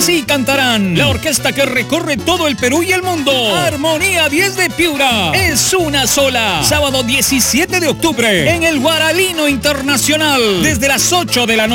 Así cantarán la orquesta que recorre todo el Perú y el mundo. Armonía 10 de Piura. Es una sola. Sábado 17 de octubre en el Guaralino Internacional. Desde las 8 de la noche.